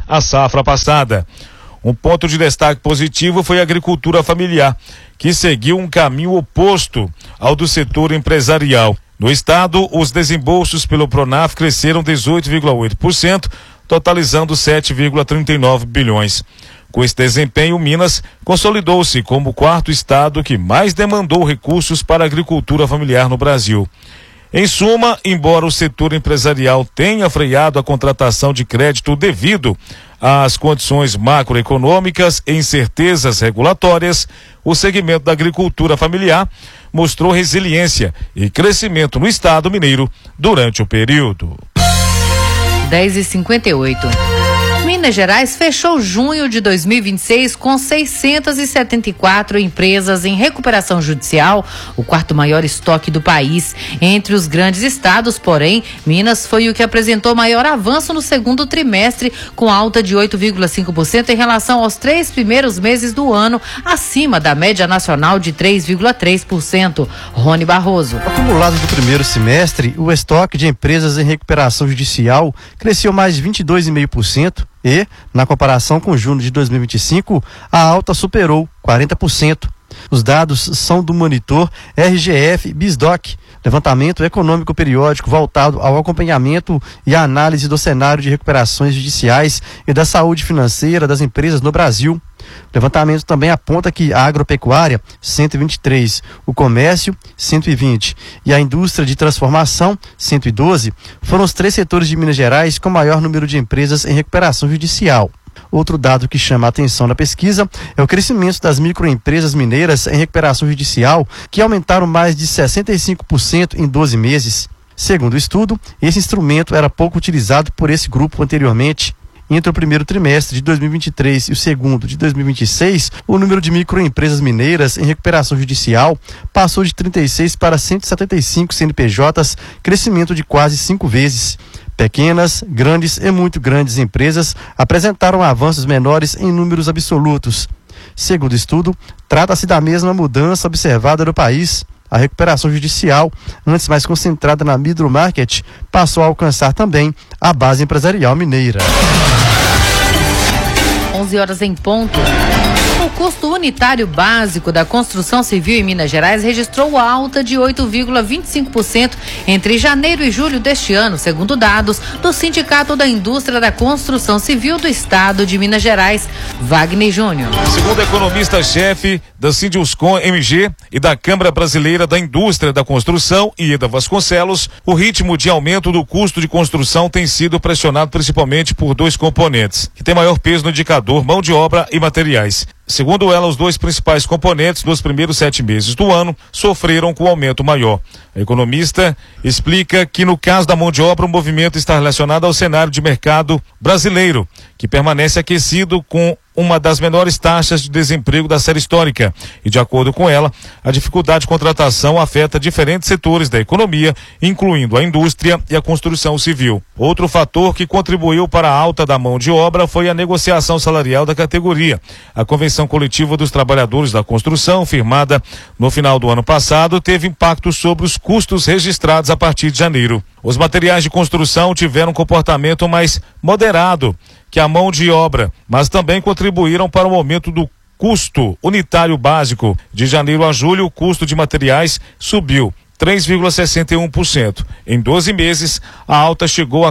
à safra passada. Um ponto de destaque positivo foi a agricultura familiar, que seguiu um caminho oposto ao do setor empresarial. No estado, os desembolsos pelo Pronaf cresceram 18,8%, totalizando 7,39 bilhões. Com esse desempenho, Minas consolidou-se como o quarto estado que mais demandou recursos para a agricultura familiar no Brasil. Em suma, embora o setor empresarial tenha freado a contratação de crédito devido às condições macroeconômicas e incertezas regulatórias, o segmento da agricultura familiar mostrou resiliência e crescimento no estado mineiro durante o período. 10h58. Minas Gerais fechou junho de 2026 com 674 empresas em recuperação judicial, o quarto maior estoque do país. Entre os grandes estados, porém, Minas foi o que apresentou maior avanço no segundo trimestre, com alta de 8,5% em relação aos 3 primeiros meses do ano, acima da média nacional de 3,3%. Rony Barroso. Acumulado do primeiro semestre, o estoque de empresas em recuperação judicial cresceu mais de 22,5%. E, na comparação com junho de 2025, a alta superou 40%. Os dados são do monitor RGF-BISDOC, levantamento econômico periódico voltado ao acompanhamento e à análise do cenário de recuperações judiciais e da saúde financeira das empresas no Brasil. O levantamento também aponta que a agropecuária, 123, o comércio, 120 e a indústria de transformação, 112, foram os 3 setores de Minas Gerais com maior número de empresas em recuperação judicial. Outro dado que chama a atenção na pesquisa é o crescimento das microempresas mineiras em recuperação judicial, que aumentaram mais de 65% em 12 meses. Segundo o estudo, esse instrumento era pouco utilizado por esse grupo anteriormente. Entre o primeiro trimestre de 2023 e o segundo de 2026, o número de microempresas mineiras em recuperação judicial passou de 36 para 175 CNPJs, crescimento de quase 5 vezes. Pequenas, grandes e muito grandes empresas apresentaram avanços menores em números absolutos. Segundo o estudo, trata-se da mesma mudança observada no país. A recuperação judicial, antes mais concentrada na middle market, passou a alcançar também a base empresarial mineira. 11h em ponto. O custo unitário básico da construção civil em Minas Gerais registrou alta de 8,25% entre janeiro e julho deste ano, segundo dados do Sindicato da Indústria da Construção Civil do Estado de Minas Gerais. Wagner Júnior. Segundo o economista-chefe da Sinduscon MG e da Câmara Brasileira da Indústria da Construção, Ieda Vasconcelos, o ritmo de aumento do custo de construção tem sido pressionado principalmente por 2 componentes, que têm maior peso no indicador mão de obra e materiais. Segundo ela, os 2 principais componentes dos primeiros 7 meses do ano sofreram com aumento maior. A economista explica que no caso da mão de obra o movimento está relacionado ao cenário de mercado brasileiro, que permanece aquecido com uma das menores taxas de desemprego da série histórica. E de acordo com ela, a dificuldade de contratação afeta diferentes setores da economia, incluindo a indústria e a construção civil. Outro fator que contribuiu para a alta da mão de obra foi a negociação salarial da categoria. A Convenção Coletiva dos Trabalhadores da Construção, firmada no final do ano passado, teve impacto sobre os custos registrados a partir de janeiro. Os materiais de construção tiveram um comportamento mais moderado que a mão de obra, mas também contribuíram para o aumento do custo unitário básico. De janeiro a julho, o custo de materiais subiu 3,61%. Em 12 meses, a alta chegou a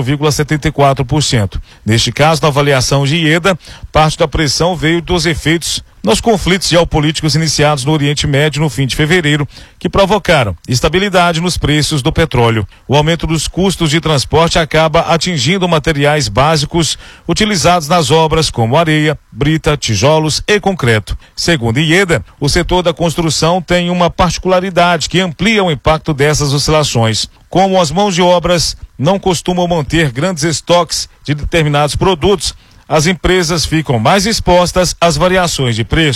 4,74%. Neste caso, na avaliação de Ieda, parte da pressão veio dos efeitos nos conflitos geopolíticos iniciados no Oriente Médio no fim de fevereiro, que provocaram instabilidade nos preços do petróleo. O aumento dos custos de transporte acaba atingindo materiais básicos utilizados nas obras, como areia, brita, tijolos e concreto. Segundo Ieda, o setor da construção tem uma particularidade que amplia o impacto dessas oscilações. Como as mãos de obras não costumam manter grandes estoques de determinados produtos, as empresas ficam mais expostas às variações de preço.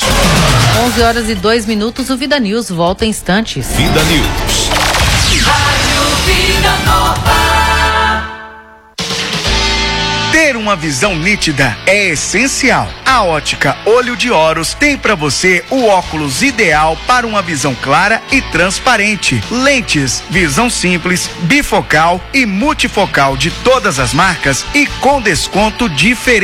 11h02, o Vida News volta em instantes. Vida News. Rádio Vida Nova. Ter uma visão nítida é essencial. A Ótica Olho de Horus tem para você o óculos ideal para uma visão clara e transparente. Lentes, visão simples, bifocal e multifocal de todas as marcas e com desconto diferente.